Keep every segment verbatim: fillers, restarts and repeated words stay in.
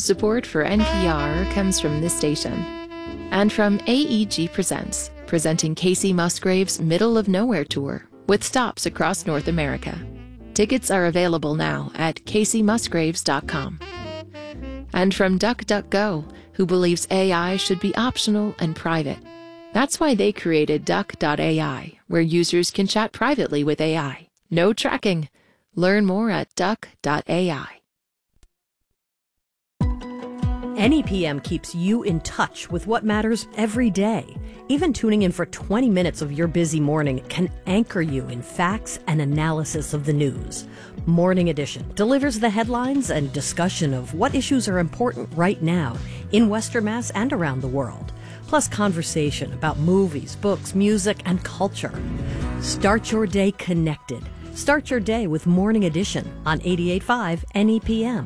Support for N P R comes from this station and from A E G Presents, presenting Casey Musgrave's Middle of Nowhere Tour with stops across North America. Tickets are available now at casey musgraves dot com. And from DuckDuckGo, who believes A I should be optional and private. That's why they created Duck dot A I, where users can chat privately with A I. No tracking. Learn more at Duck dot A I. N E P M keeps you in touch with what matters every day. Even tuning in for twenty minutes of your busy morning can anchor you in facts and analysis of the news. Morning Edition delivers the headlines and discussion of what issues are important right now in Western Mass and around the world. Plus conversation about movies, books, music, and culture. Start your day connected. Start your day with Morning Edition on eighty-eight point five N E P M.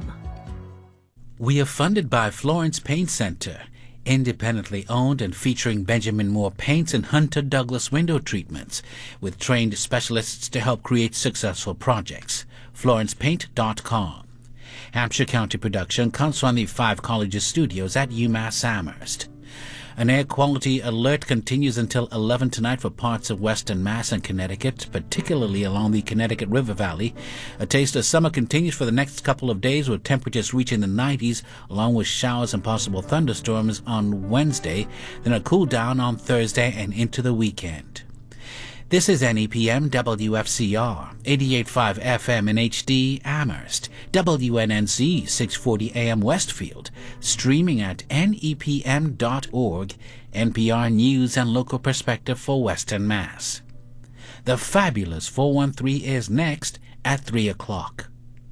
We are funded by Florence Paint Center, independently owned and featuring Benjamin Moore paints and Hunter Douglas window treatments, with trained specialists to help create successful projects. florence paint dot com. Hampshire County production comes from the Five Colleges studios at UMass Amherst. An air quality alert continues until eleven tonight for parts of Western Mass and Connecticut, particularly along the Connecticut River Valley. A taste of summer continues for the next couple of days, with temperatures reaching the nineties, along with showers and possible thunderstorms on Wednesday, then a cool down on Thursday and into the weekend. This is N E P M W F C R, eighty-eight point five F M in H D, Amherst, W N N Z, six forty A M Westfield, streaming at N E P M dot org, N P R News and Local Perspective for Western Mass. The Fabulous four one three is next at three o'clock.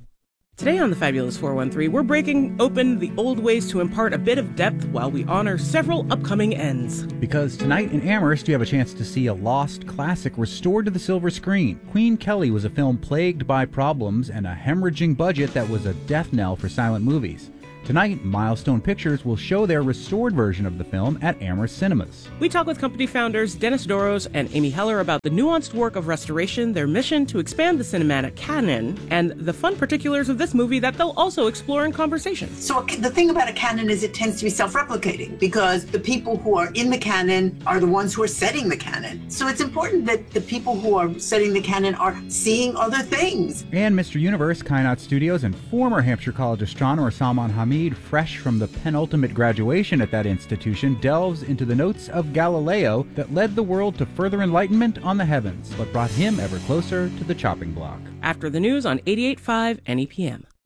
Today on the Fabulous four one three, we're breaking open the old ways to impart a bit of depth while we honor several upcoming ends. Because tonight in Amherst, you have a chance to see a lost classic restored to the silver screen. Queen Kelly was a film plagued by problems and a hemorrhaging budget that was a death knell for silent movies. Tonight, Milestone Pictures will show their restored version of the film at Amherst Cinemas. We talk with company founders Dennis Doros and Amy Heller about the nuanced work of restoration, their mission to expand the cinematic canon, and the fun particulars of this movie that they'll also explore in conversation. So the thing about a canon is it tends to be self-replicating because the people who are in the canon are the ones who are setting the canon. So it's important that the people who are setting the canon are seeing other things. And Mister Universe, Kainat Studios, and former Hampshire College astronomer Salman Hamid, fresh from the penultimate graduation at that institution, delves into the notes of Galileo that led the world to further enlightenment on the heavens, but brought him ever closer to the chopping block. After the news on eighty-eight point five N E P M.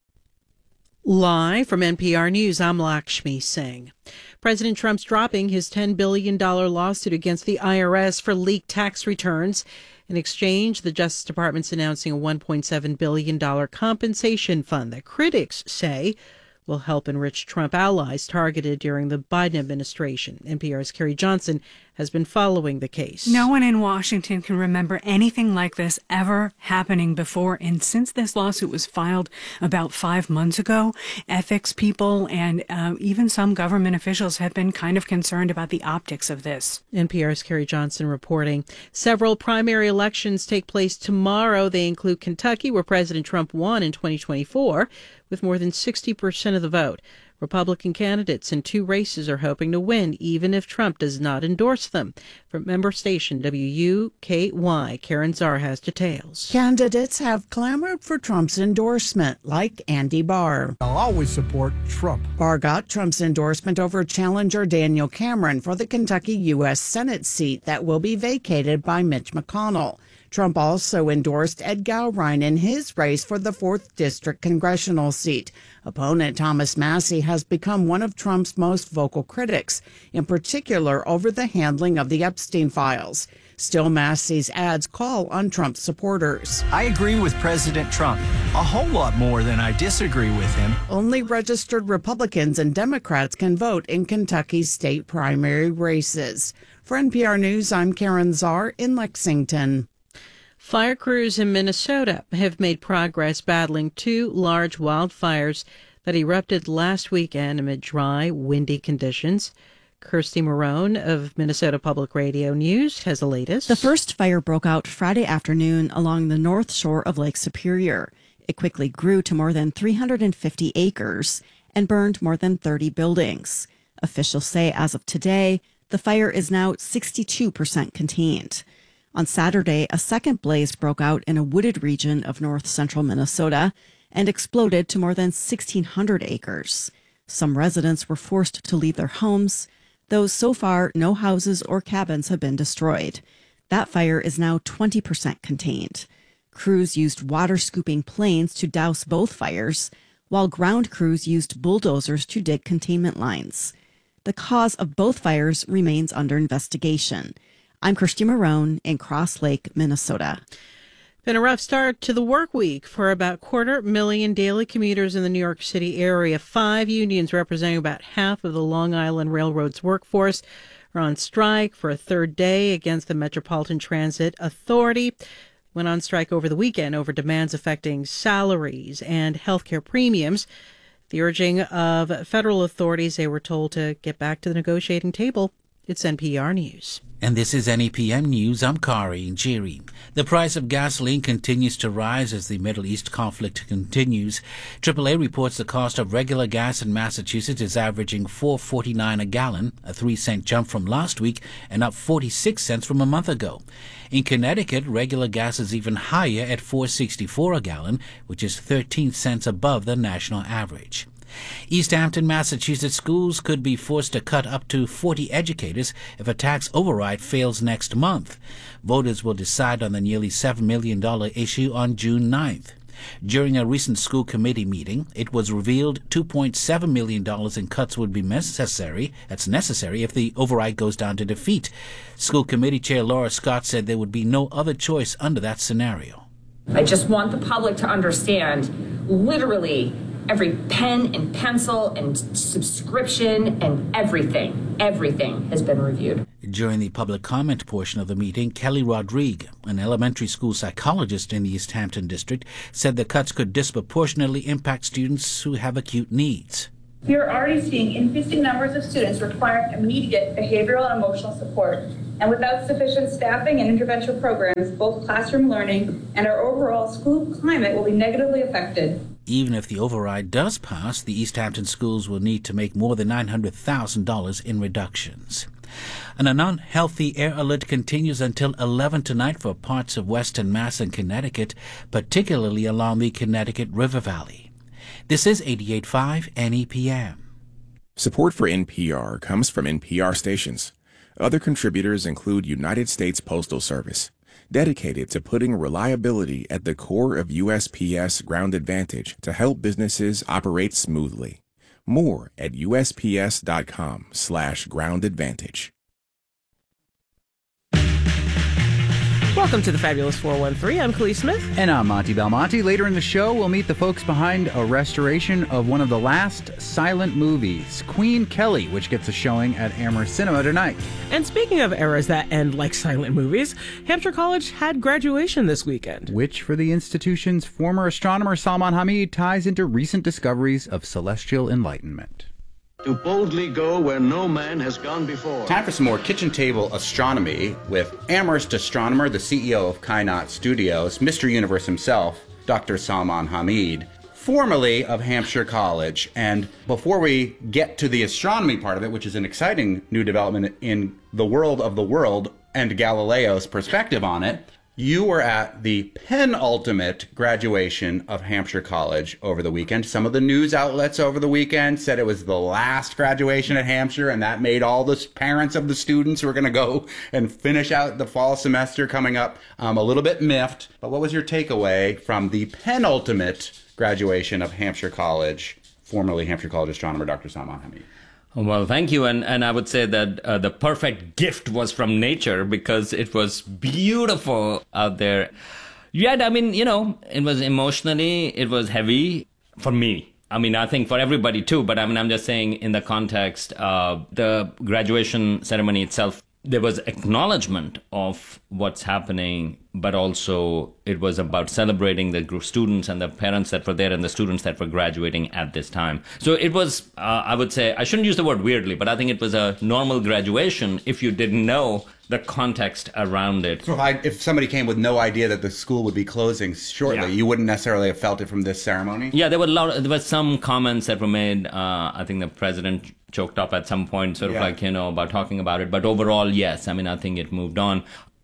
Live from N P R News, I'm Lakshmi Singh. President Trump's dropping his ten billion dollars lawsuit against the I R S for leaked tax returns. In exchange, the Justice Department's announcing a one point seven billion dollars compensation fund that critics say will help enrich Trump allies targeted during the Biden administration. N P R's Carrie Johnson has been following the case. No one in Washington can remember anything like this ever happening before. And since this lawsuit was filed about five months ago, ethics people and uh, even some government officials have been kind of concerned about the optics of this. N P R's Carrie Johnson reporting. Several primary elections take place tomorrow. They include Kentucky, where President Trump won in twenty twenty-four with more than sixty percent of the vote. Republican candidates in two races are hoping to win, even if Trump does not endorse them. From member station W U K Y, Karen Czar has details. Candidates have clamored for Trump's endorsement, like Andy Barr. I'll always support Trump. Barr got Trump's endorsement over challenger Daniel Cameron for the Kentucky U S Senate seat that will be vacated by Mitch McConnell. Trump also endorsed Ed Gowrine in his race for the fourth District congressional seat. Opponent Thomas Massie has become one of Trump's most vocal critics, in particular over the handling of the Epstein files. Still, Massie's ads call on Trump's supporters. I agree with President Trump a whole lot more than I disagree with him. Only registered Republicans and Democrats can vote in Kentucky's state primary races. For N P R News, I'm Karen Czar in Lexington. Fire crews in Minnesota have made progress battling two large wildfires that erupted last weekend amid dry, windy conditions. Kirsty Marone of Minnesota Public Radio News has the latest. The first fire broke out Friday afternoon along the north shore of Lake Superior. It quickly grew to more than three hundred fifty acres. and burned more than thirty buildings. Officials say as of today, the fire is now sixty-two percent contained. On Saturday, a second blaze broke out in a wooded region of north central Minnesota and exploded to more than sixteen hundred acres. Some residents were forced to leave their homes, though so far no houses or cabins have been destroyed. That fire is now twenty percent contained. Crews used water-scooping planes to douse both fires, while ground crews used bulldozers to dig containment lines. The cause of both fires remains under investigation. I'm Kirsty Marone in Cross Lake, Minnesota. Been a rough start to the work week for about quarter million daily commuters in the New York City area. Five unions representing about half of the Long Island Railroad's workforce are on strike for a third day against the Metropolitan Transit Authority. Went on strike over the weekend over demands affecting salaries and health care premiums. The urging of federal authorities, they were told to get back to the negotiating table. It's N P R News. And this is N E P M News. I'm Kari Njiri. The price of gasoline continues to rise as the Middle East conflict continues. triple A reports the cost of regular gas in Massachusetts is averaging four dollars and forty-nine cents a gallon, a three cent jump from last week and up forty-six cents from a month ago. In Connecticut, regular gas is even higher at four dollars and sixty-four cents a gallon, which is thirteen cents above the national average. East Hampton, Massachusetts schools could be forced to cut up to forty educators if a tax override fails next month. Voters will decide on the nearly seven million dollars issue on June ninth. During a recent school committee meeting, it was revealed two point seven million dollars in cuts would be necessary. That's necessary if the override goes down to defeat. School committee chair Laura Scott said there would be no other choice under that scenario. I just want the public to understand literally every pen and pencil and subscription and everything, everything has been reviewed. During the public comment portion of the meeting, Kelly Rodrigue, an elementary school psychologist in the East Hampton district, said the cuts could disproportionately impact students who have acute needs. We are already seeing increasing numbers of students requiring immediate behavioral and emotional support. And without sufficient staffing and intervention programs, both classroom learning and our overall school climate will be negatively affected. Even if the override does pass, the East Hampton schools will need to make more than nine hundred thousand dollars in reductions. And an unhealthy air alert continues until eleven tonight for parts of Western Mass and Connecticut, particularly along the Connecticut River Valley. This is eighty-eight point five N E P M. Support for N P R comes from N P R stations. Other contributors include United States Postal Service, dedicated to putting reliability at the core of U S P S Ground Advantage to help businesses operate smoothly. More at usps.com slash ground advantage. Welcome to the Fabulous four one three. I'm Khalees Smith. And I'm Monty Belmonte. Later in the show, we'll meet the folks behind a restoration of one of the last silent movies, Queen Kelly, which gets a showing at Amherst Cinema tonight. And speaking of eras that end like silent movies, Hampshire College had graduation this weekend. Which, for the institution's former astronomer Salman Hamid, ties into recent discoveries of celestial enlightenment. To boldly go where no man has gone before. Time for some more kitchen table astronomy with Amherst astronomer, the C E O of Kainat Studios, Mister Universe himself, Doctor Salman Hamid, formerly of Hampshire College. And before we get to the astronomy part of it, which is an exciting new development in the world of the world and Galileo's perspective on it, you were at the penultimate graduation of Hampshire College over the weekend. Some of the news outlets over the weekend said it was the last graduation at Hampshire, and that made all the parents of the students who are going to go and finish out the fall semester coming up um, a little bit miffed. But what was your takeaway from the penultimate graduation of Hampshire College, formerly Hampshire College astronomer Doctor Salman Hamid? Well, thank you. And and I would say that uh, the perfect gift was from nature because it was beautiful out there. Yeah, I mean, you know, it was emotionally, it was heavy for me. I mean, I think for everybody too, but I mean, I'm just saying in the context of the graduation ceremony itself there was acknowledgement of what's happening, but also it was about celebrating the group students and the parents that were there and the students that were graduating at this time. So it was, uh, I would say, I shouldn't use the word weirdly, but I think it was a normal graduation if you didn't know the context around it. So if, I, if somebody came with no idea that the school would be closing shortly, Yeah. you wouldn't necessarily have felt it from this ceremony? Yeah, there were a lot. There were some comments that were made. Uh, I think the president choked up at some point, sort of Yeah. like, you know, about talking about it. But overall, yes. I mean, I think it moved on.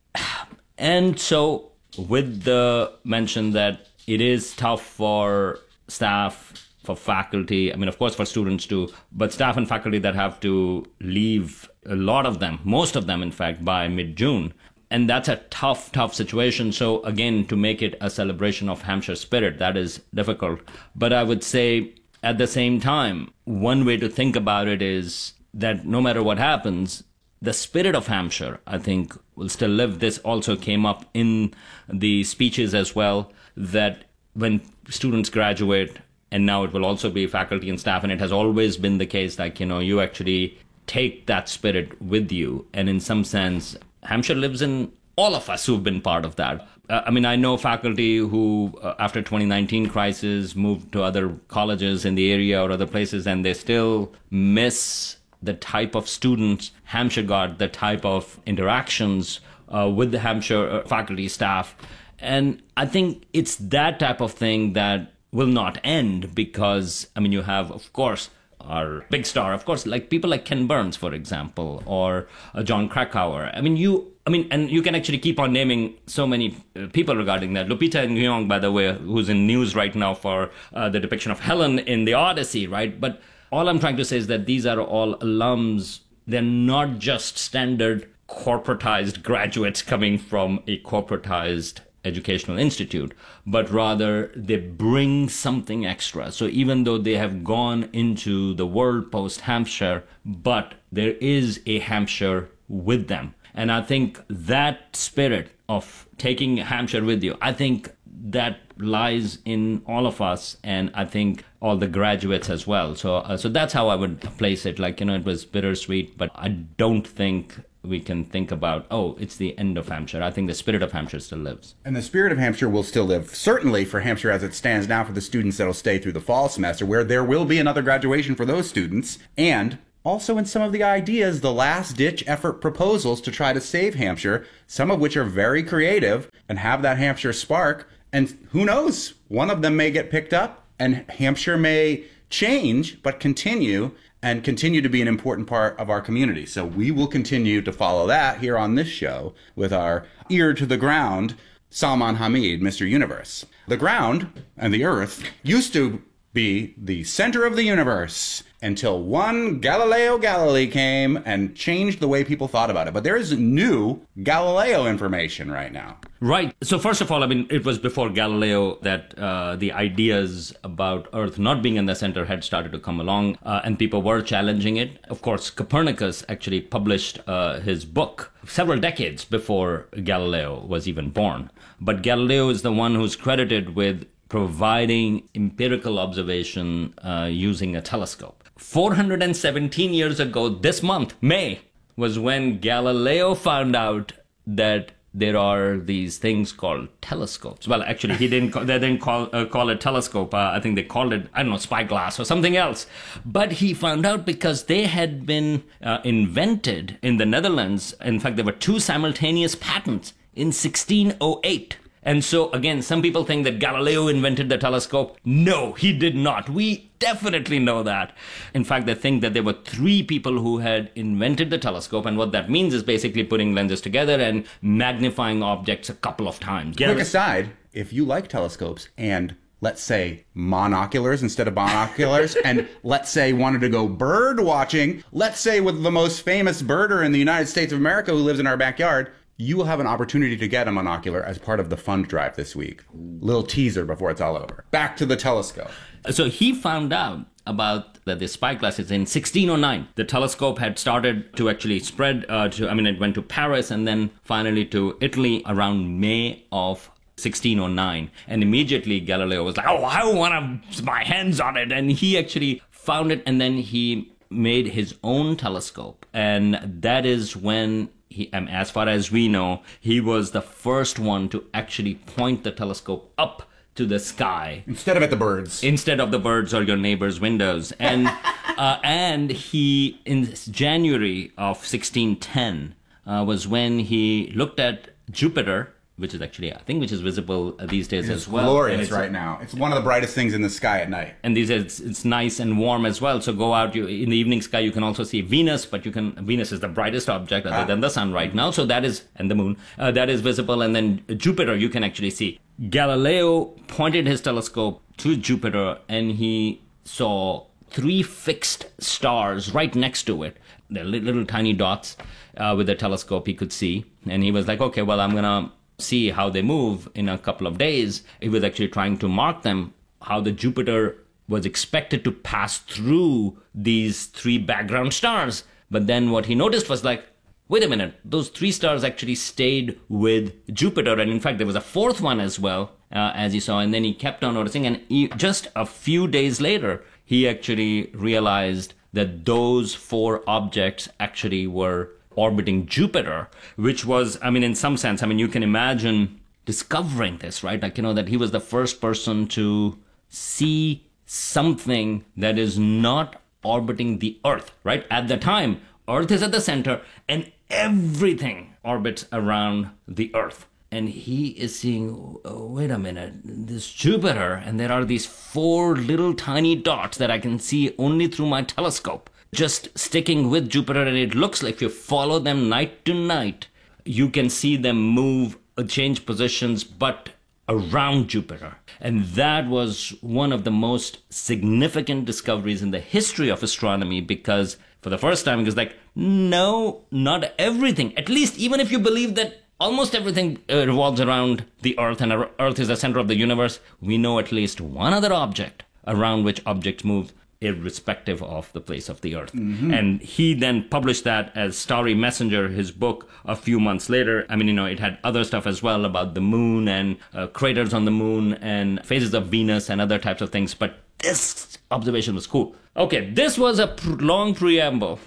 And so, with the mention that it is tough for staff, for faculty, I mean, of course, for students too, but staff and faculty that have to leave, a lot of them, most of them, in fact, by mid-June. And that's a tough, tough situation. So again, to make it a celebration of Hampshire spirit, that is difficult. But I would say at the same time, one way to think about it is that no matter what happens, the spirit of Hampshire, I think, will still live. This also came up in the speeches as well, that when students graduate, and now it will also be faculty and staff, and it has always been the case, like, you know, you actually take that spirit with you. And in some sense, Hampshire lives in all of us who've been part of that. Uh, I mean, I know faculty who, uh, after twenty nineteen crisis, moved to other colleges in the area or other places, and they still miss the type of students Hampshire got, the type of interactions uh, with the Hampshire uh, faculty staff. And I think it's that type of thing that will not end because, I mean, you have, of course, our big star, of course, like people like Ken Burns, for example, or uh, John Krakauer. I mean, you, I mean, and you can actually keep on naming so many uh, people regarding that. Lupita Nyong'o, by the way, who's in news right now for uh, the depiction of Helen in The Odyssey, right? But all I'm trying to say is that these are all alums. They're not just standard corporatized graduates coming from a corporatized educational institute, but rather they bring something extra. So even though they have gone into the world post-Hampshire, but there is a Hampshire with them. And I think that spirit of taking Hampshire with you, I think that lies in all of us, and I think all the graduates as well. So, uh, so that's how I would place it. Like, you know, it was bittersweet, but I don't think we can think about, oh, it's the end of Hampshire. I think the spirit of Hampshire still lives. And the spirit of Hampshire will still live, certainly for Hampshire as it stands now, for the students that will stay through the fall semester, where there will be another graduation for those students, and also in some of the ideas, the last-ditch effort proposals to try to save Hampshire, some of which are very creative and have that Hampshire spark. And who knows, one of them may get picked up, and Hampshire may change, but continue, and continue to be an important part of our community. So we will continue to follow that here on this show with our ear to the ground, Salman Hamid, Mister Universe. The ground and the earth used to be the center of the universe until one Galileo Galilei came and changed the way people thought about it. But there is new Galileo information right now. Right. So first of all, I mean, it was before Galileo that uh, the ideas about Earth not being in the center had started to come along, uh, and people were challenging it. Of course, Copernicus actually published uh, his book several decades before Galileo was even born. But Galileo is the one who's credited with providing empirical observation uh, using a telescope. four hundred seventeen years ago, this month, May, was when Galileo found out that there are these things called telescopes. Well, actually, he didn't. Call, they didn't call uh, call it telescope. Uh, I think they called it, I don't know, spyglass or something else. But he found out because they had been uh, invented in the Netherlands. In fact, there were two simultaneous patents in sixteen oh eight. And so, again, some people think that Galileo invented the telescope. No, he did not. We definitely know that. In fact, they think that there were three people who had invented the telescope, and what that means is basically putting lenses together and magnifying objects a couple of times. Quick aside, if you like telescopes and, let's say, monoculars instead of binoculars, and let's say wanted to go bird watching, let's say with the most famous birder in the United States of America who lives in our backyard, you will have an opportunity to get a monocular as part of the fund drive this week. Little teaser before it's all over. Back to the telescope. So he found out about that the spyglasses in sixteen oh nine. The telescope had started to actually spread uh, to, I mean, it went to Paris and then finally to Italy around May of sixteen oh nine. And immediately Galileo was like, oh, I want to my hands on it. And he actually found it, and then he made his own telescope. And that is when he, um, as far as we know, he was the first one to actually point the telescope up to the sky instead of at the birds, instead of the birds or your neighbor's windows. And uh, and he in January of sixteen ten uh, was when he looked at Jupiter, which is actually, I think, which is visible these days it's as well. Glorious it's right now. It's one of the brightest things in the sky at night. And these it's, it's nice and warm as well. So go out you, in the evening sky. You can also see Venus, but you can Venus is the brightest object other ah. than the sun right now. So that is and the moon uh, that is visible. And then Jupiter you can actually see. Galileo pointed his telescope to Jupiter, and he saw three fixed stars right next to it. They're little, little tiny dots. Uh, with the telescope he could see, and he was like, okay, well, I'm gonna see how they move in a couple of days. He was actually trying to mark them, how the Jupiter was expected to pass through these three background stars. But then what he noticed was like, wait a minute, those three stars actually stayed with Jupiter. And in fact, there was a fourth one as well, uh, as he saw. And then he kept on noticing. And he, just a few days later, he actually realized that those four objects actually were orbiting Jupiter, which was, I mean, in some sense, I mean, you can imagine discovering this, right? Like, you know, that he was the first person to see something that is not orbiting the Earth, right? At the time, Earth is at the center and everything orbits around the Earth. And he is seeing, oh, wait a minute, this Jupiter, and there are these four little tiny dots that I can see only through my telescope, just sticking with Jupiter. And it looks like if you follow them night to night, you can see them move, change positions, but around Jupiter. And that was one of the most significant discoveries in the history of astronomy, because for the first time, it was like, no, not everything. At least even if you believe that almost everything uh, revolves around the Earth and our Earth is the center of the universe, we know at least one other object around which objects move, irrespective of the place of the Earth. Mm-hmm. And he then published that as Starry Messenger, his book, a few months later. I mean, you know, it had other stuff as well about the moon and uh, craters on the moon and phases of Venus and other types of things. But this observation was cool. Okay, this was a pr- long preamble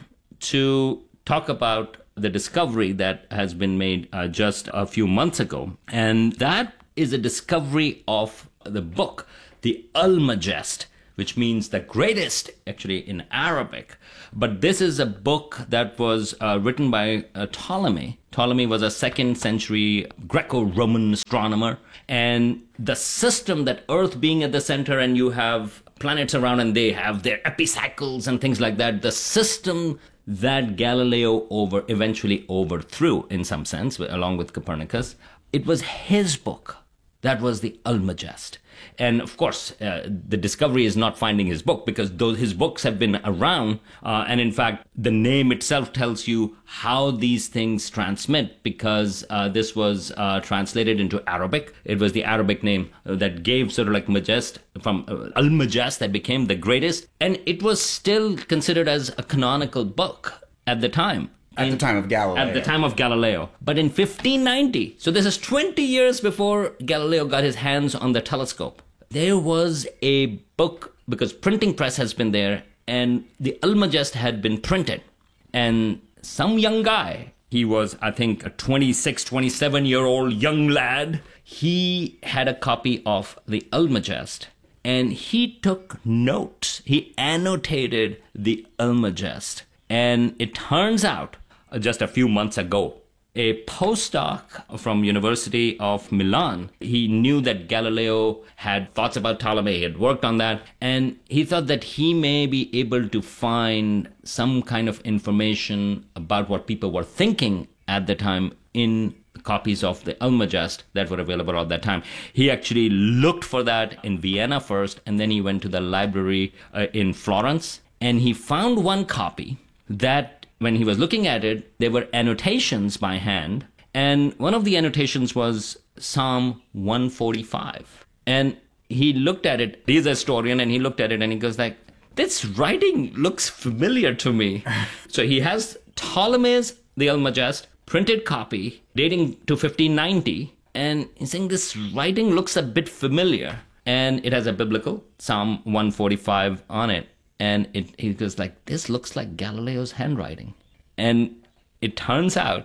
to talk about the discovery that has been made uh, just a few months ago. And that is a discovery of the book, the Almagest, which means the greatest, actually, in Arabic. But this is a book that was uh, written by uh, Ptolemy. Ptolemy was a second century Greco-Roman astronomer. And the system that Earth being at the center and you have planets around and they have their epicycles and things like that, the system that Galileo over eventually overthrew in some sense, along with Copernicus, it was his book. That was the Almagest. And of course, uh, the discovery is not finding his book, because those his books have been around. Uh, and in fact, the name itself tells you how these things transmit, because uh, this was uh, translated into Arabic. It was the Arabic name that gave sort of like Magest, from uh, Almagest, that became the greatest. And it was still considered as a canonical book at the time. At the time of Galileo. At the time of Galileo. But in fifteen ninety, so this is twenty years before Galileo got his hands on the telescope, there was a book, because printing press has been there, and the Almagest had been printed. And some young guy, he was, I think, a twenty-six, twenty-seven-year-old young lad, he had a copy of the Almagest, and he took notes. He annotated the Almagest. And it turns out, just a few months ago, a postdoc from University of Milan, he knew that Galileo had thoughts about Ptolemy, he had worked on that, and he thought that he may be able to find some kind of information about what people were thinking at the time in copies of the Almagest that were available at that time. He actually looked for that in Vienna first, and then he went to the library uh, in Florence, and he found one copy that, when he was looking at it, there were annotations by hand. And one of the annotations was Psalm one forty-five. And he looked at it, he's a historian, and he looked at it and he goes like, this writing looks familiar to me. So he has Ptolemy's, the Almagest, printed copy dating to fifteen ninety. And he's saying this writing looks a bit familiar. And it has a biblical, Psalm one forty-five, on it. And it, he goes like, this looks like Galileo's handwriting. And it turns out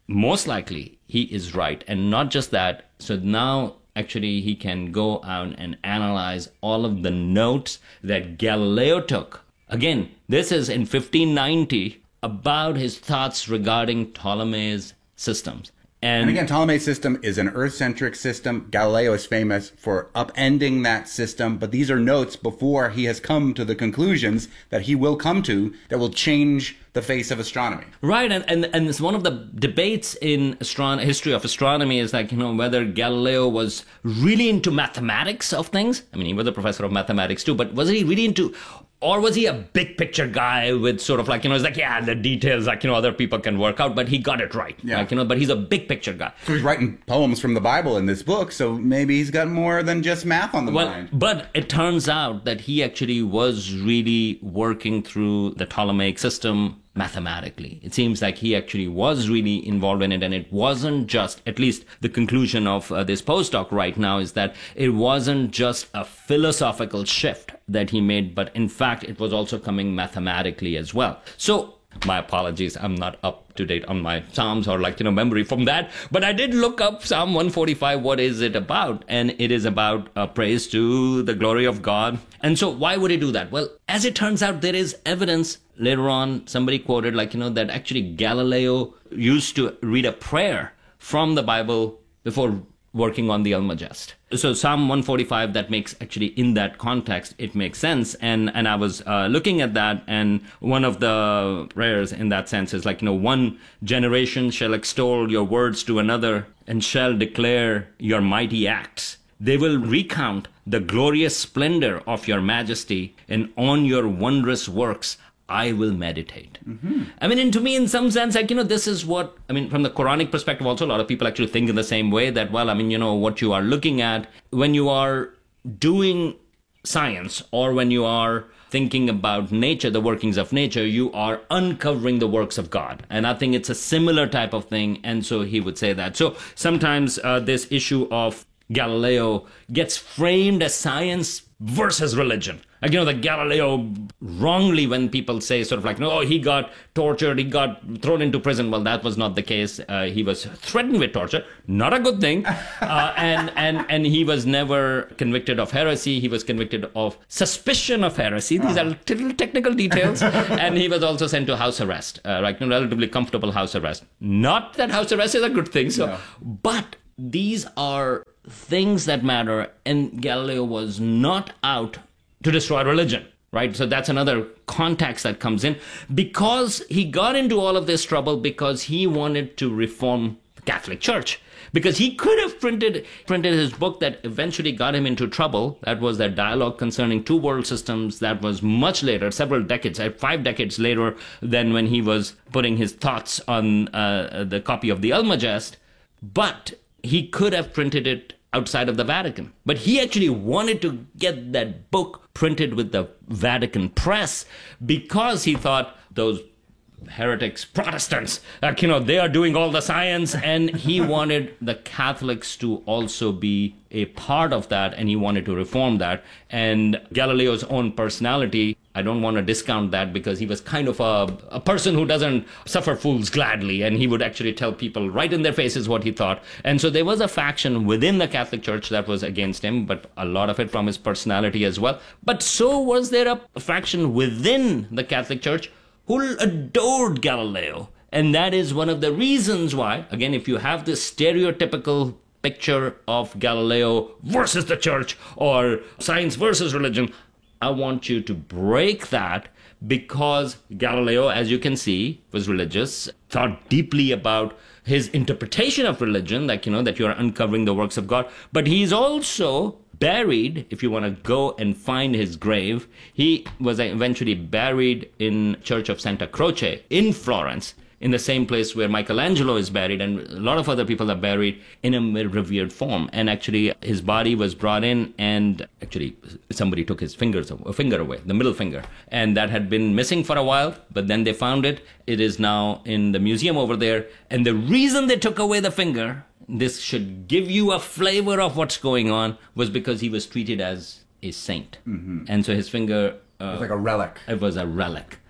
most likely he is right. And not just that, so now actually he can go out and analyze all of the notes that Galileo took. Again, this is in fifteen ninety about his thoughts regarding Ptolemy's systems. And, and again, Ptolemy's system is an Earth-centric system. Galileo is famous for upending that system, but these are notes before he has come to the conclusions that he will come to that will change the face of astronomy. Right, and, and, and it's one of the debates in astron- history of astronomy is like, you know, whether Galileo was really into mathematics of things. I mean, he was a professor of mathematics too, but was he really into... Or was he a big picture guy with sort of like, you know, it's like, yeah, the details, like, you know, other people can work out, but he got it right. Yeah. Like, you know, but he's a big picture guy. So he's writing poems from the Bible in this book, so maybe he's got more than just math on the well, mind. But it turns out that he actually was really working through the Ptolemaic system mathematically. It seems like he actually was really involved in it, and it wasn't just, at least the conclusion of uh, this postdoc right now is that it wasn't just a philosophical shift that he made, but in fact it was also coming mathematically as well. So my apologies, I'm not up to date on my Psalms or like, you know, memory from that, but I did look up Psalm one forty-five, what is it about? And it is about uh, praise to the glory of God. And so why would he do that? Well, as it turns out, there is evidence later on, somebody quoted like, you know, that actually Galileo used to read a prayer from the Bible before working on the Almagest. So Psalm one forty-five, that makes actually in that context, it makes sense. And and I was uh, looking at that, and one of the prayers in that sense is like, you know, one generation shall extol your words to another and shall declare your mighty acts. They will recount the glorious splendor of your majesty, and on your wondrous works I will meditate. Mm-hmm. I mean, and to me, in some sense, like, you know, this is what, I mean, from the Quranic perspective, also, a lot of people actually think in the same way that, well, I mean, you know, what you are looking at when you are doing science or when you are thinking about nature, the workings of nature, you are uncovering the works of God. And I think it's a similar type of thing. And so he would say that. So sometimes uh, this issue of Galileo gets framed as science versus religion. Like, you know, the Galileo, wrongly when people say sort of like, no, he got tortured, he got thrown into prison. Well, that was not the case. Uh, he was threatened with torture, not a good thing. Uh, and, and, and he was never convicted of heresy. He was convicted of suspicion of heresy. These are little technical details. And he was also sent to house arrest, uh, like relatively comfortable house arrest. Not that house arrest is a good thing. So, no. But these are things that matter. And Galileo was not out to destroy religion, right? So that's another context that comes in, because he got into all of this trouble because he wanted to reform the Catholic Church. Because he could have printed printed his book that eventually got him into trouble. That was that dialogue concerning two world systems. That was much later, several decades, five decades later than when he was putting his thoughts on uh, the copy of the Almagest. But he could have printed it outside of the Vatican. But he actually wanted to get that book printed with the Vatican press because he thought those heretics, Protestants, like, you know, they are doing all the science, and he wanted the Catholics to also be a part of that, and he wanted to reform that. And Galileo's own personality, I don't want to discount that, because he was kind of a, a person who doesn't suffer fools gladly, and he would actually tell people right in their faces what he thought. And so there was a faction within the Catholic Church that was against him, but a lot of it from his personality as well. But so was there a, a faction within the Catholic Church who adored Galileo. And that is one of the reasons why, again, if you have this stereotypical picture of Galileo versus the church or science versus religion, I want you to break that, because Galileo, as you can see, was religious, thought deeply about his interpretation of religion, like, you know, that you are uncovering the works of God. But he's also buried, if you want to go and find his grave, he was eventually buried in Church of Santa Croce in Florence, in the same place where Michelangelo is buried, and a lot of other people are buried in a revered form. And actually, his body was brought in, and actually, somebody took his fingers, a finger away, the middle finger, and that had been missing for a while, but then they found it. It is now in the museum over there, and the reason they took away the finger, this should give you a flavor of what's going on, was because he was treated as a saint. Mm-hmm. And so his finger... Uh, it was like a relic. It was a relic.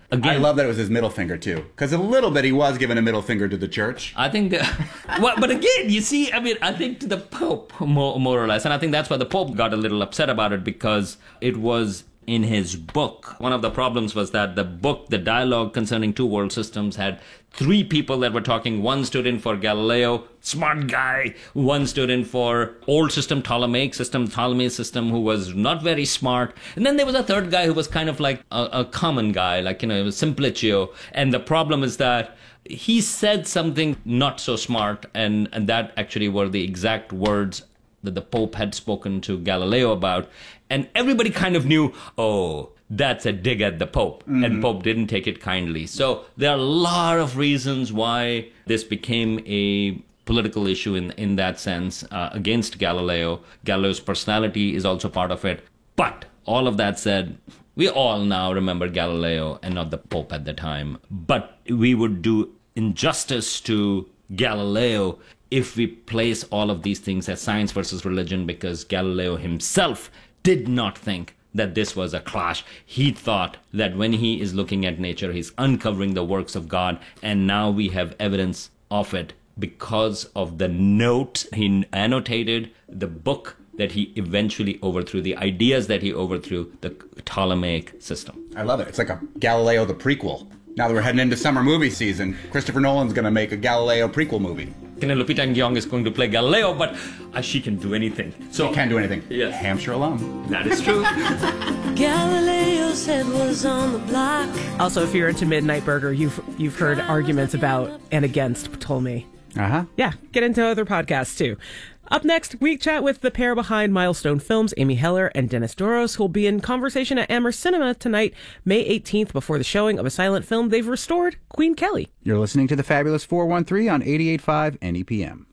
again, I love that it was his middle finger, too. Because a little bit he was giving a middle finger to the church. I think, uh, well, but again, you see, I mean, I think to the Pope, more, more or less. And I think that's why the Pope got a little upset about it, because it was in his book. One of the problems was that the book, the dialogue concerning two world systems, had three people that were talking. One stood in for Galileo, smart guy. One stood in for old system, Ptolemaic system, Ptolemy's system, who was not very smart. And then there was a third guy who was kind of like a, a common guy, like, you know, it was Simplicio. And the problem is that he said something not so smart, and, and that actually were the exact words that the Pope had spoken to Galileo about. And everybody kind of knew, oh, that's a dig at the Pope. Mm-hmm. And Pope didn't take it kindly. So there are a lot of reasons why this became a political issue in, in that sense uh, against Galileo. Galileo's personality is also part of it. But all of that said, we all now remember Galileo and not the Pope at the time. But we would do injustice to Galileo if we place all of these things as science versus religion, because Galileo himself did not think that this was a clash. He thought that when he is looking at nature, he's uncovering the works of God, and now we have evidence of it because of the note he annotated, the book that he eventually overthrew, the ideas that he overthrew, the Ptolemaic system. I love it. It's like a Galileo the prequel. Now that we're heading into summer movie season, Christopher Nolan's going to make a Galileo prequel movie. And Lupita Nyong'o is going to play Galileo, but uh, she can do anything. So she can do anything. Yes. Hampshire alum. That is true. Galileo's head was on the block. Also, if you're into Midnight Burger, you've you've heard arguments about and against Ptolemy. Uh-huh. Yeah, get into other podcasts, too. Up next, we chat with the pair behind Milestone Films, Amy Heller and Dennis Doros, who'll be in conversation at Amherst Cinema tonight, May eighteenth, before the showing of a silent film they've restored, Queen Kelly. You're listening to the Fabulous four one three on eighty-eight point five N E P M.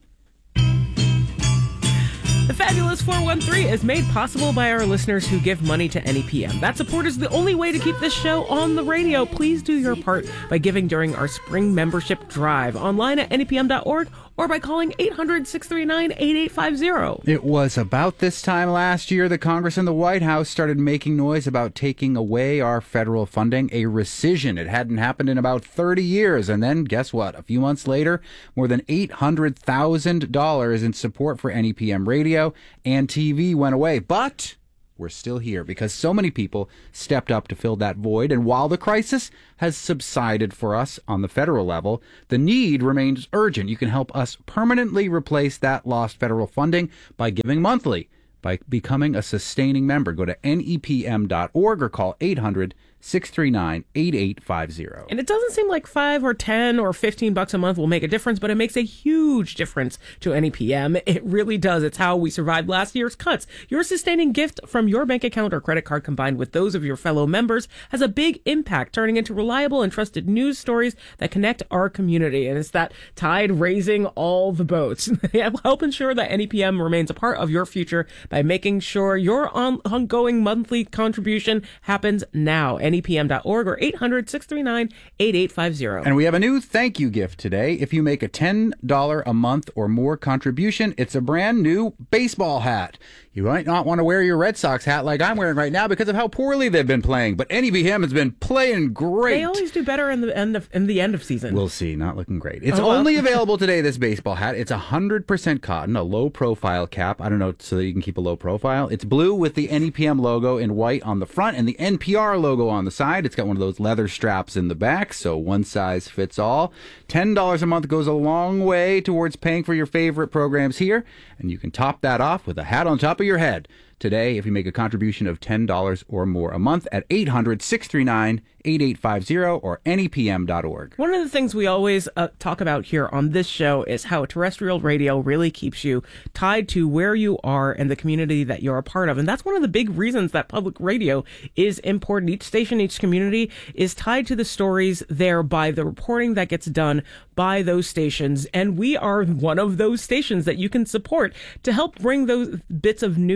The Fabulous four one three is made possible by our listeners who give money to N E P M. That support is the only way to keep this show on the radio. Please do your part by giving during our spring membership drive online at N E P M dot org or by calling eight hundred, six three nine, eight eight five zero. It was about this time last year that Congress and the White House started making noise about taking away our federal funding, a rescission. It hadn't happened in about thirty years. And then, guess what? A few months later, more than eight hundred thousand dollars in support for N E P M radio and T V went away. But we're still here because so many people stepped up to fill that void. And while the crisis has subsided for us on the federal level, the need remains urgent. You can help us permanently replace that lost federal funding by giving monthly, by becoming a sustaining member. Go to N E P M dot org or call eight hundred, six three nine, eight eight five zero. And it doesn't seem like five or ten or fifteen bucks a month will make a difference, but it makes a huge difference to N E P M. It really does. It's how we survived last year's cuts. Your sustaining gift from your bank account or credit card combined with those of your fellow members has a big impact, turning into reliable and trusted news stories that connect our community. And it's that tide raising all the boats. Help ensure that N E P M remains a part of your future by making sure your on- ongoing monthly contribution happens now. N E P M dot org or eight hundred, six three nine, eight eight five zero. And we have a new thank you gift today. If you make a ten dollars a month or more contribution, it's a brand new baseball hat. You might not want to wear your Red Sox hat like I'm wearing right now because of how poorly they've been playing, but N E P M has been playing great. They always do better in the end of in the end of season. We'll see. Not looking great. It's oh, well. only available today, this baseball hat. It's one hundred percent cotton, a low profile cap. I don't know, so that you can keep a low profile. It's blue with the N E P M logo in white on the front and the N P R logo on the side. It's got one of those leather straps in the back, so one size fits all. ten dollars a month goes a long way towards paying for your favorite programs here, and you can top that off with a hat on top of your head. Today, if you make a contribution of ten dollars or more a month at eight hundred, six three nine, eight eight five zero or N E P M dot org. One of the things we always uh, talk about here on this show is how terrestrial radio really keeps you tied to where you are and the community that you're a part of. And that's one of the big reasons that public radio is important. Each station, each community is tied to the stories there by the reporting that gets done by those stations. And we are one of those stations that you can support to help bring those bits of news,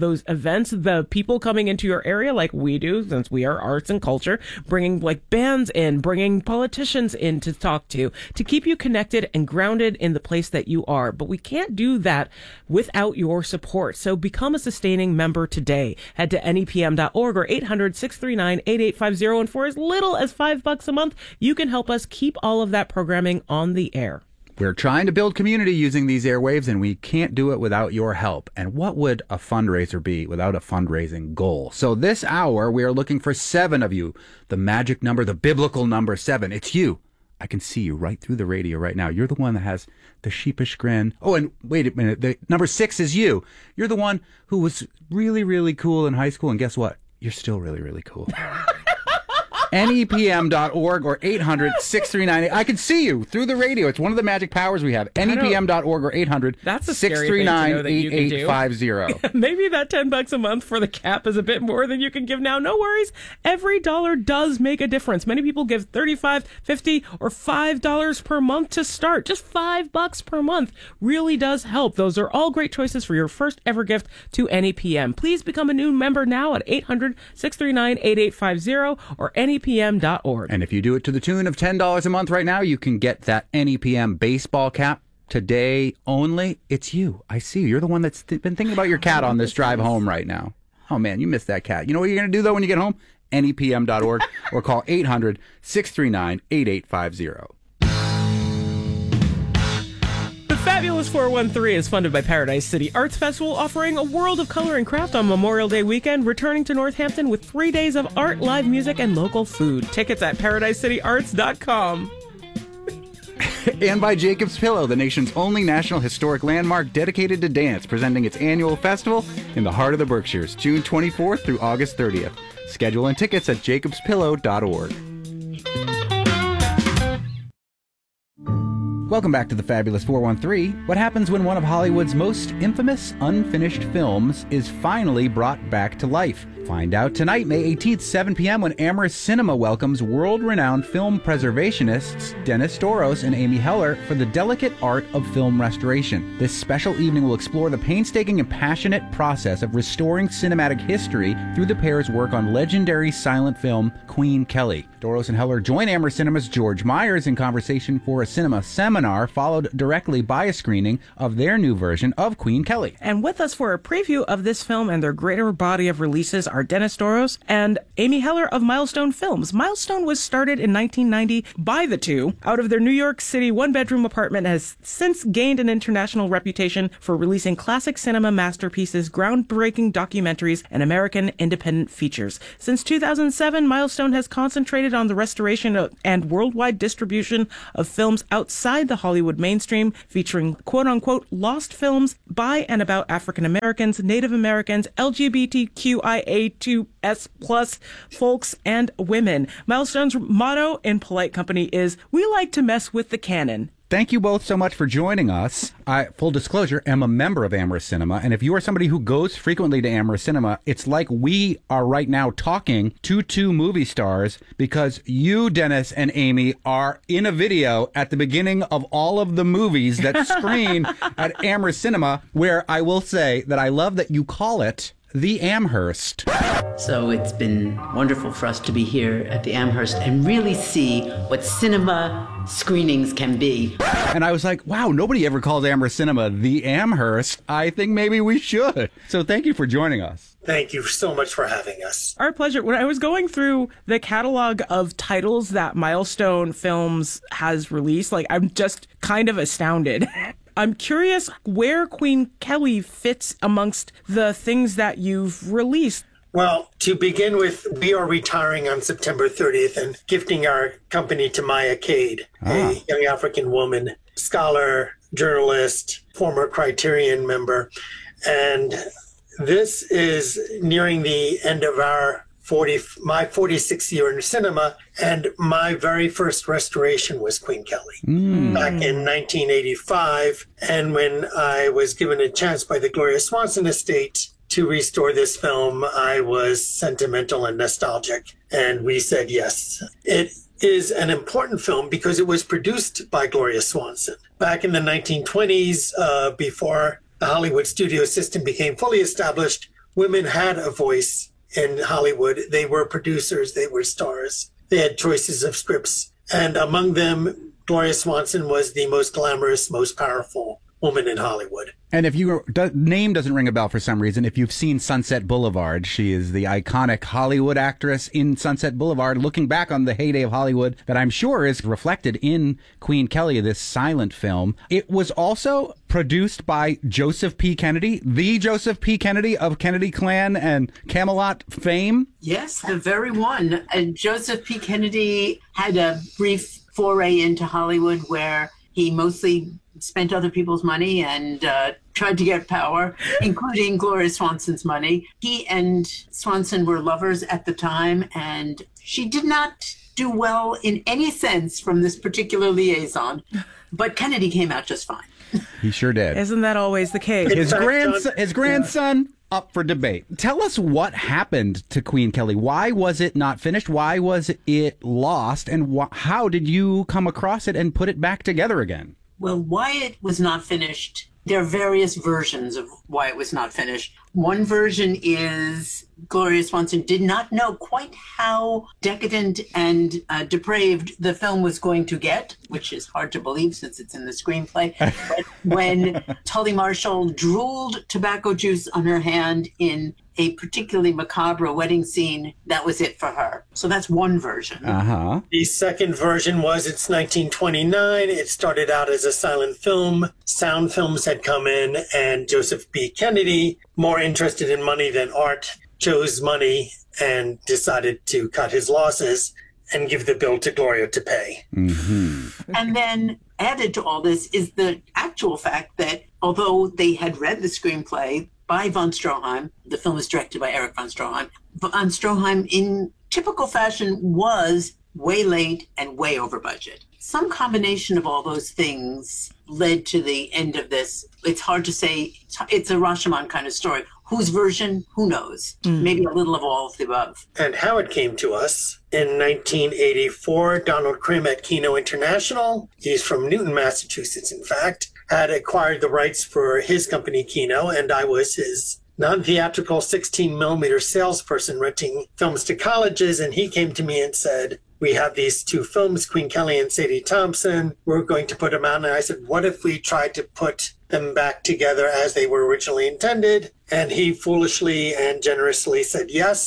those events, the people coming into your area like we do, since we are arts and culture, bringing like bands in, bringing politicians in to talk to, to keep you connected and grounded in the place that you are. But we can't do that without your support. So become a sustaining member today. Head to N E P M dot org or eight hundred, six three nine, eight eight five zero. And for as little as five bucks a month, you can help us keep all of that programming on the air. We're trying to build community using these airwaves, and we can't do it without your help. And what would a fundraiser be without a fundraising goal? So this hour, we are looking for seven of you. The magic number, the biblical number seven. It's you. I can see you right through the radio right now. You're the one that has the sheepish grin. Oh, and wait a minute. The number six is you. You're the one who was really, really cool in high school. And guess what? You're still really, really cool. N E P M dot org or eight hundred, six three nine. I can see you through the radio. It's one of the magic powers we have. N E P M dot org or eight hundred, six three nine, eight eight five zero. Maybe that ten bucks a month for the cap is a bit more than you can give now. No worries. Every dollar does make a difference. Many people give thirty-five, fifty, or five dollars per month to start. Just five bucks per month really does help. Those are all great choices for your first ever gift to N E P M. Please become a new member now at eight hundred, six three nine, eight eight five zero or N E P M dot org. And if you do it to the tune of ten dollars a month right now, you can get that N E P M baseball cap today only. It's you. I see you. You're the one that's th- been thinking about your cat on this drive home right now. Oh, man, you missed that cat. You know what you're going to do, though, when you get home? N E P M dot org or call eight hundred, six three nine, eight eight five zero. Fabulous four one three is funded by Paradise City Arts Festival, offering a world of color and craft on Memorial Day weekend, returning to Northampton with three days of art, live music, and local food. Tickets at paradise city arts dot com. And by Jacob's Pillow, the nation's only national historic landmark dedicated to dance, presenting its annual festival in the heart of the Berkshires, June twenty-fourth through August thirtieth. Schedule and tickets at jacobs pillow dot org. Welcome back to the Fabulous four one three. What happens when one of Hollywood's most infamous unfinished films is finally brought back to life? Find out tonight, May eighteenth, seven p.m. when Amherst Cinema welcomes world-renowned film preservationists Dennis Doros and Amy Heller for the delicate art of film restoration. This special evening will explore the painstaking and passionate process of restoring cinematic history through the pair's work on legendary silent film Queen Kelly. Doros and Heller join Amherst Cinema's George Myers in conversation for a cinema seminar, followed directly by a screening of their new version of Queen Kelly. And with us for a preview of this film and their greater body of releases are Dennis Doros and Amy Heller of Milestone Films. Milestone was started in nineteen ninety by the two out of their New York City one-bedroom apartment and has since gained an international reputation for releasing classic cinema masterpieces, groundbreaking documentaries, and American independent features. Since two thousand seven, Milestone has concentrated on the restoration of, and worldwide distribution of films outside the Hollywood mainstream, featuring quote-unquote lost films by and about African Americans, Native Americans, L G B T Q I A two S plus folks, and women. Milestone's motto in polite company is, "We like to mess with the canon." Thank you both so much for joining us. I, full disclosure, am a member of Amherst Cinema, and if you are somebody who goes frequently to Amherst Cinema, it's like we are right now talking to two movie stars, because you, Dennis and Amy, are in a video at the beginning of all of the movies that screen at Amherst Cinema, where I will say that I love that you call it the Amherst. So it's been wonderful for us to be here at the Amherst and really see what cinema screenings can be. And I was like, wow, nobody ever calls Amherst Cinema the Amherst. I think maybe we should. So thank you for joining us. Thank you so much for having us. Our pleasure. When I was going through the catalog of titles that Milestone Films has released, like, I'm just kind of astounded. I'm curious where Queen Kelly fits amongst the things that you've released. Well, to begin with, we are retiring on September thirtieth and gifting our company to Maya Cade, ah. a young African woman, scholar, journalist, former Criterion member. And this is nearing the end of our forty, my forty-sixth year in cinema, and my very first restoration was Queen Kelly mm. back in nineteen eighty-five. And when I was given a chance by the Gloria Swanson estate to restore this film, I was sentimental and nostalgic, and we said yes. It is an important film because it was produced by Gloria Swanson. Back in the nineteen twenties, uh, before the Hollywood studio system became fully established, women had a voice in Hollywood. They were producers, they were stars. They had choices of scripts. And among them, Gloria Swanson was the most glamorous, most powerful woman in Hollywood. And if your name doesn't ring a bell for some reason, if you've seen Sunset Boulevard, she is the iconic Hollywood actress in Sunset Boulevard, looking back on the heyday of Hollywood that I'm sure is reflected in Queen Kelly, this silent film. It was also produced by Joseph P. Kennedy, the Joseph P. Kennedy of Kennedy Clan and Camelot fame. Yes, the very one. And Joseph P. Kennedy had a brief foray into Hollywood where he mostly spent other people's money and uh, tried to get power, including Gloria Swanson's money. He and Swanson were lovers at the time, and she did not do well in any sense from this particular liaison, but Kennedy came out just fine. He sure did. Isn't that always the case? His grandson, his grandson, yeah. Up for debate. Tell us what happened to Queen Kelly. Why was it not finished? Why was it lost? And wh- how did you come across it and put it back together again? Well, why it was not finished, there are various versions of why it was not finished. One version is Gloria Swanson did not know quite how decadent and uh, depraved the film was going to get, which is hard to believe since it's in the screenplay. But when Tully Marshall drooled tobacco juice on her hand in a particularly macabre wedding scene, that was it for her. So that's one version. Uh-huh. The second version was it's nineteen twenty-nine. It started out as a silent film. Sound films had come in, and Joseph B. Kennedy, more interested in money than art, chose money and decided to cut his losses and give the bill to Gloria to pay. Mm-hmm. And then added to all this is the actual fact that although they had read the screenplay by von Stroheim, the film was directed by Erich von Stroheim, von Stroheim in typical fashion was way late and way over budget. Some combination of all those things led to the end of this. It's hard to say. It's a Rashomon kind of story. Whose version? Who knows? Mm. Maybe a little of all of the above. And how it came to us. In nineteen eighty-four, Donald Krim at Kino International, he's from Newton, Massachusetts, in fact, had acquired the rights for his company, Kino, and I was his non-theatrical sixteen millimeter salesperson renting films to colleges, and he came to me and said, we have these two films, Queen Kelly and Sadie Thompson. We're going to put them out. And I said, what if we tried to put them back together as they were originally intended? And he foolishly and generously said yes.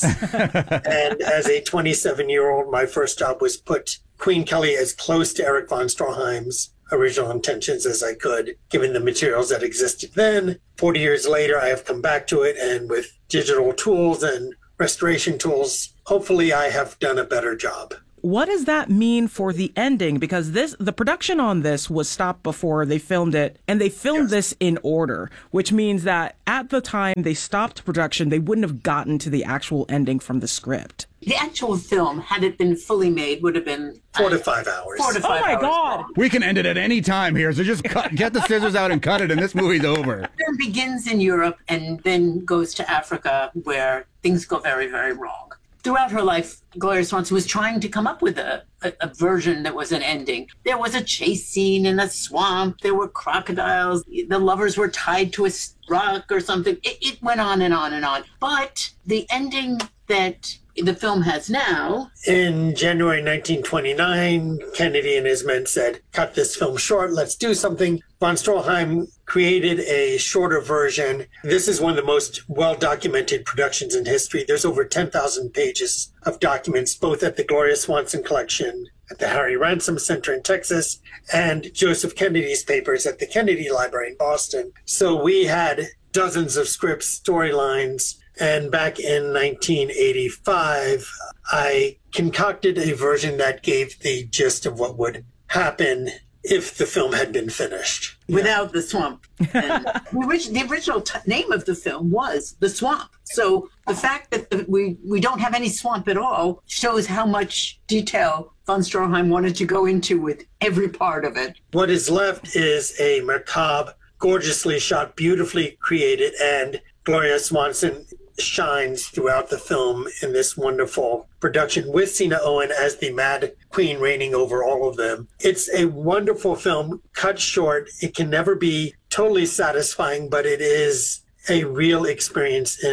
And as a twenty-seven-year-old, my first job was put Queen Kelly as close to Erich von Stroheim's original intentions as I could, given the materials that existed then. forty years later, I have come back to it, and with digital tools and restoration tools, hopefully I have done a better job. What does that mean for the ending? Because this, the production on this was stopped before they filmed it, and they filmed yes. this in order, which means that at the time they stopped production, they wouldn't have gotten to the actual ending from the script. The actual film, had it been fully made, would have been four to five hours. Four to five oh my hours God! long. We can end it at any time here, so just cut, get the scissors out and cut it, and this movie's over. The film begins in Europe and then goes to Africa, where things go very, very wrong. Throughout her life, Gloria Swanson was trying to come up with a, a, a version that was an ending. There was a chase scene in a swamp. There were crocodiles. The lovers were tied to a rock or something. It, it went on and on and on. But the ending that the film has now... In January nineteen twenty-nine, Kennedy and his men said, cut this film short, let's do something. Von Stroheim created a shorter version. This is one of the most well-documented productions in history. There's over ten thousand pages of documents, both at the Gloria Swanson Collection, at the Harry Ransom Center in Texas, and Joseph Kennedy's papers at the Kennedy Library in Boston. So we had dozens of scripts, storylines, and back in nineteen eighty-five, I concocted a version that gave the gist of what would happen if the film had been finished. Without the swamp. And the, orig- the original t- name of the film was The Swamp. So the fact that the, we, we don't have any swamp at all shows how much detail von Stroheim wanted to go into with every part of it. What is left is a macabre, gorgeously shot, beautifully created, and Gloria Swanson shines throughout the film in this wonderful production with Sina Owen as the Mad Queen reigning over all of them. It's a wonderful film, cut short. It can never be totally satisfying, but it is a real experience in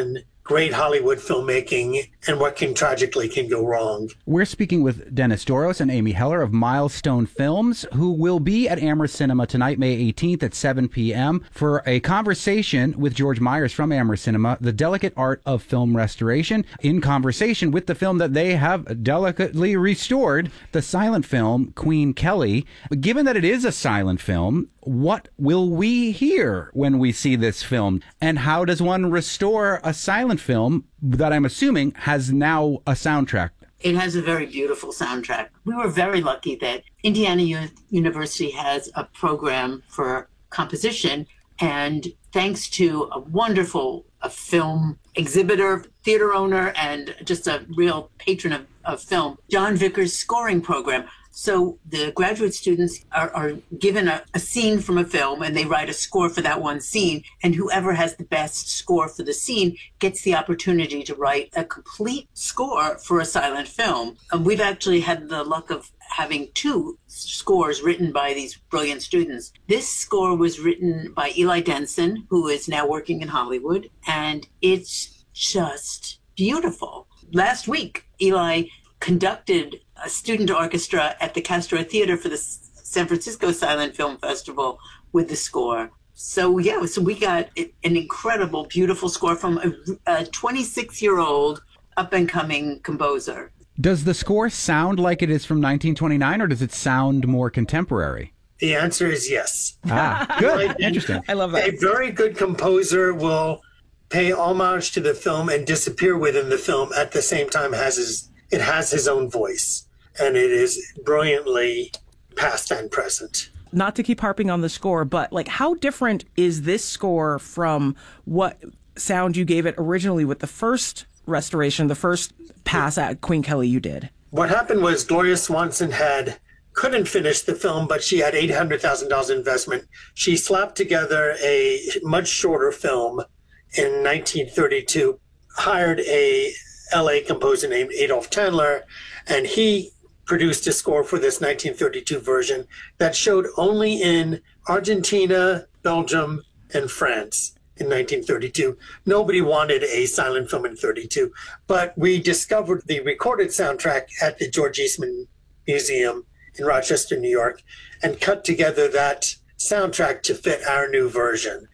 great Hollywood filmmaking and what can tragically can go wrong. We're speaking with Dennis Doros and Amy Heller of Milestone Films, who will be at Amherst Cinema tonight, May eighteenth at seven p.m. for a conversation with George Myers from Amherst Cinema, The Delicate Art of Film Restoration, in conversation with the film that they have delicately restored, the silent film Queen Kelly. Given that it is a silent film, what will we hear when we see this film? And how does one restore a silent film that I'm assuming has now a soundtrack? It has a very beautiful soundtrack. We were very lucky that Indiana U- University has a program for composition. And thanks to a wonderful a film exhibitor, theater owner, and just a real patron of, of film, John Vickers' scoring program. So the graduate students are, are given a, a scene from a film and they write a score for that one scene. And whoever has the best score for the scene gets the opportunity to write a complete score for a silent film. And we've actually had the luck of having two scores written by these brilliant students. This score was written by Eli Denson, who is now working in Hollywood, and it's just beautiful. Last week, Eli conducted a student orchestra at the Castro Theater for the San Francisco Silent Film Festival with the score. So yeah, so we got an incredible, beautiful score from a twenty-six-year-old up-and-coming composer. Does the score sound like it is from nineteen twenty-nine, or does it sound more contemporary? The answer is yes. Ah, good. Interesting. I love that. A very good composer will pay homage to the film and disappear within the film at the same time has his it has his own voice, and it is brilliantly past and present. Not to keep harping on the score, but like, how different is this score from what sound you gave it originally with the first restoration, the first pass at Queen Kelly you did? What happened was Gloria Swanson had couldn't finish the film, but she had eight hundred thousand dollars investment. She slapped together a much shorter film in nineteen thirty-two, hired a L A composer named Adolf Tandler, and he produced a score for this nineteen thirty-two version that showed only in Argentina, Belgium, and France in nineteen thirty-two. Nobody wanted a silent film in thirty-two, but we discovered the recorded soundtrack at the George Eastman Museum in Rochester, New York, and cut together that soundtrack to fit our new version.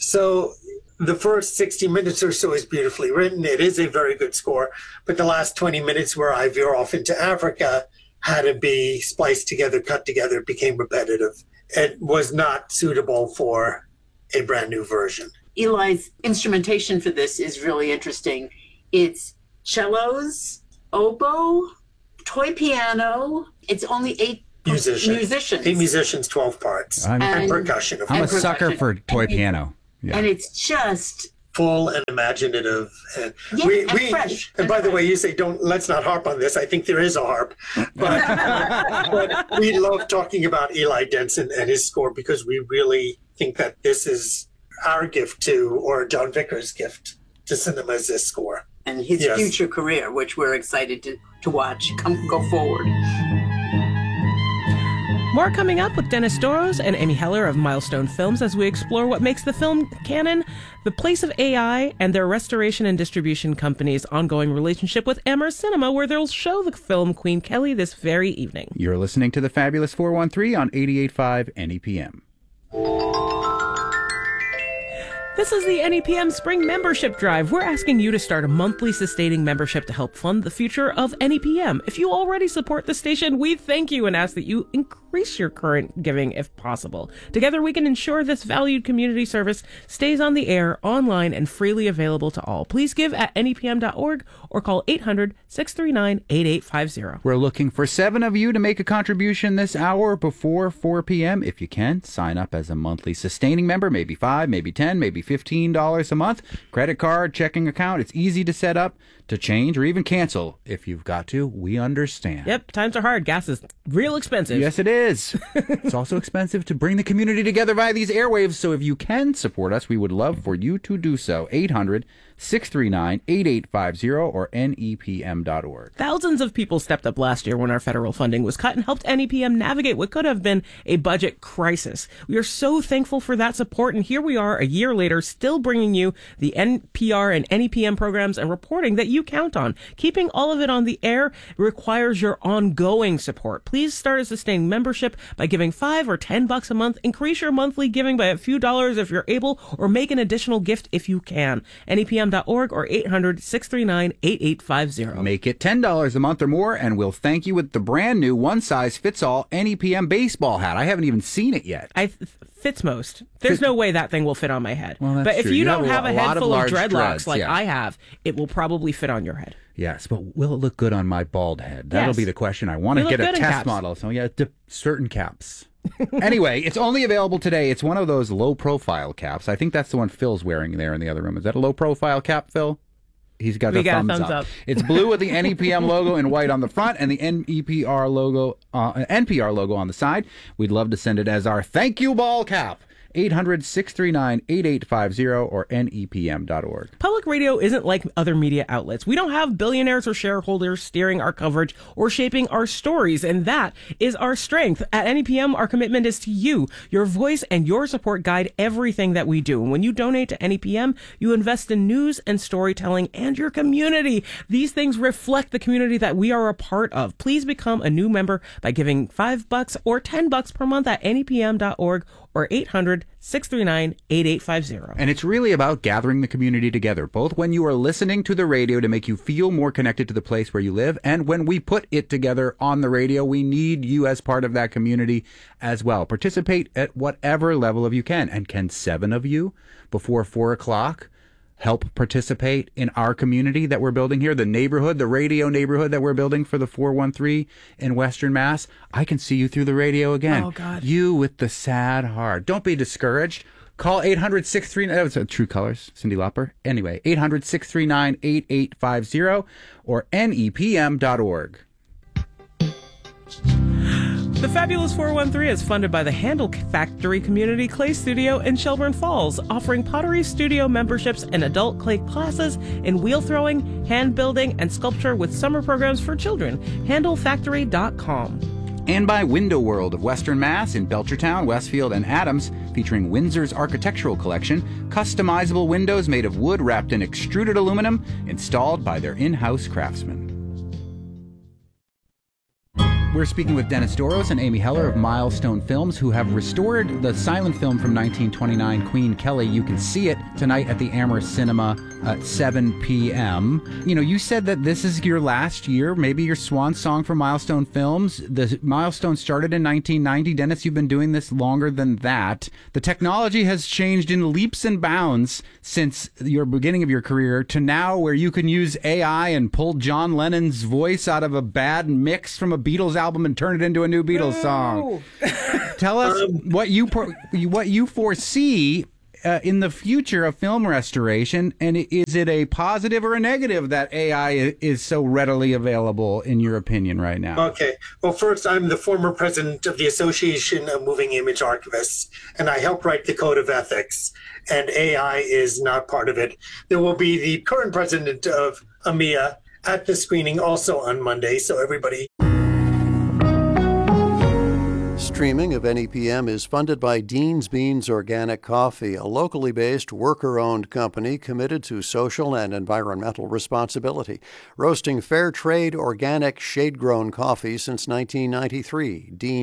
So the first sixty minutes or so is beautifully written. It is a very good score, but the last twenty minutes where I veer off into Africa had to be spliced together, cut together, became repetitive. It was not suitable for a brand new version. Eli's instrumentation for this is really interesting. It's cellos, oboe, toy piano. It's only eight Musician. musicians. Eight musicians, twelve parts, I'm, and, And- percussion. Of I'm a course. sucker for toy piano. Yeah. And it's just Full and imaginative, and Yeah, we, and we fresh. and by the way, you say don't let's not harp on this. I think there is a harp, but, but we love talking about Eli Denson and his score because we really think that this is our gift to, or John Vickers' gift to cinema, is this score. and his Yes. future career, which we're excited to, to watch come go forward. More coming up with Dennis Doros and Amy Heller of Milestone Films as we explore what makes the film canon, the place of A I, and their restoration and distribution company's ongoing relationship with Amherst Cinema, where they'll show the film Queen Kelly this very evening. You're listening to the Fabulous four one three on eighty-eight point five N E P M. This is the N E P M Spring Membership Drive. We're asking you to start a monthly sustaining membership to help fund the future of N E P M. If you already support the station, we thank you and ask that you increase your current giving if possible. Together, we can ensure this valued community service stays on the air, online, and freely available to all. Please give at N E P M dot org or call eight hundred, six three nine, eight eight five zero. We're looking for seven of you to make a contribution this hour before four p.m. If you can, sign up as a monthly sustaining member, maybe five, maybe ten, maybe fifteen dollars a month. Credit card, checking account. It's easy to set up. to change or even cancel. If you've got to, we understand. Yep, times are hard. Gas is real expensive. Yes, it is. It's also expensive to bring the community together via these airwaves, so if you can support us, we would love for you to do so. eight hundred, six three nine, eight eight five zero or N E P M dot org. Thousands of people stepped up last year when our federal funding was cut and helped N E P M navigate what could have been a budget crisis. We are so thankful for that support, and here we are a year later still bringing you the N P R and N E P M programs and reporting that you count on. Keeping all of it on the air requires your ongoing support. Please start a sustained membership by giving five or ten bucks a month. Increase your monthly giving by a few dollars if you're able, or make an additional gift if you can. N E P M dot org or eight hundred, six three nine, eight eight five zero. Make it ten dollars a month or more, and we'll thank you with the brand new one-size-fits-all N E P M baseball hat. I haven't even seen it yet. I fits most. There's Fit- no way that thing will fit on my head. Well, that's but if true. you, You don't have have a a, lot head of full of large dreadlocks dreads, like yeah. I have, it will probably fit on your head. Yes, but will it look good on my bald head? That'll Yes. be the question. I want to You get look a good in test caps. model. So yeah, d- certain caps. Anyway, it's only available today. It's one of those low-profile caps. I think that's the one Phil's wearing there in the other room. Is that a low-profile cap, Phil? He's got We the got a thumbs, thumbs up. up. It's blue with the N E P M logo in white on the front and the N E P R logo, uh, N P R logo on the side. We'd love to send it as our thank you ball cap. eight hundred, six three nine, eight eight five zero or N E P M dot org. Public radio isn't like other media outlets. We don't have billionaires or shareholders steering our coverage or shaping our stories, and that is our strength. At N E P M, our commitment is to you. Your voice and your support guide everything that we do. And when you donate to N E P M, you invest in news and storytelling and your community. These things reflect the community that we are a part of. Please become a new member by giving five bucks or ten bucks per month at N E P M dot org or eight hundred, six three nine, eight eight five zero. And it's really about gathering the community together, both when you are listening to the radio to make you feel more connected to the place where you live, and when we put it together on the radio, we need you as part of that community as well. Participate at whatever level of you can. And can seven of you before four o'clock help participate in our community that we're building here, the neighborhood, the radio neighborhood that we're building for the four one three in Western Mass? I can see you through the radio again. Oh, God. You with the sad heart. Don't be discouraged. Call eight hundred, six three nine, that was uh, True Colors, Cyndi Lauper. Anyway, eight hundred, six three nine, eight eight five zero or N E P M dot org. The Fabulous four one three is funded by the Handle Factory Community Clay Studio in Shelburne Falls, offering pottery studio memberships and adult clay classes in wheel throwing, hand building, and sculpture with summer programs for children. handle factory dot com. And by Window World of Western Mass in Belchertown, Westfield, and Adams, featuring Windsor's architectural collection, customizable windows made of wood wrapped in extruded aluminum, installed by their in-house craftsmen. We're speaking with Dennis Doros and Amy Heller of Milestone Films, who have restored the silent film from nineteen twenty-nine, Queen Kelly. You can see it tonight at the Amherst Cinema at seven p.m. You know, you said that this is your last year, maybe your swan song for Milestone Films. The Milestone started in nineteen ninety. Dennis, you've been doing this longer than that. The technology has changed in leaps and bounds since your beginning of your career to now, where you can use A I and pull John Lennon's voice out of a bad mix from a Beatles album and turn it into a new Beatles song. Tell us um, what you por- what you foresee uh, in the future of film restoration, and is it a positive or a negative that A I is so readily available, in your opinion, right now? Okay. Well, first, I'm the former president of the Association of Moving Image Archivists, and I helped write the Code of Ethics, and A I is not part of it. There will be the current president of A M I A at the screening also on Monday, so everybody... Streaming of N E P M is funded by Dean's Beans Organic Coffee, a locally based, worker-owned company committed to social and environmental responsibility, roasting fair trade, organic, shade-grown coffee since nineteen ninety-three. Dean